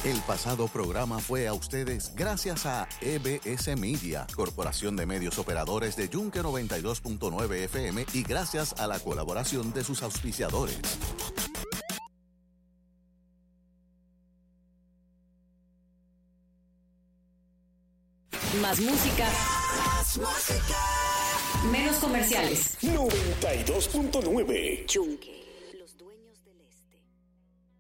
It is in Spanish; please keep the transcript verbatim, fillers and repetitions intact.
El pasado programa fue a ustedes gracias a E B S Media, Corporación de Medios Operadores de Yunque noventa y dos punto nueve F M, y gracias a la colaboración de sus auspiciadores. Más música. Más música. Menos comerciales. noventa y dos punto nueve. Yunque.